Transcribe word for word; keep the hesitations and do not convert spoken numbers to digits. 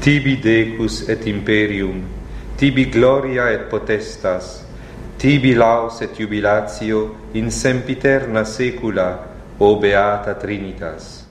Tibi decus et imperium, tibi gloria et potestas, tibi laus et jubilatio in sempiterna saecula, o beata Trinitas.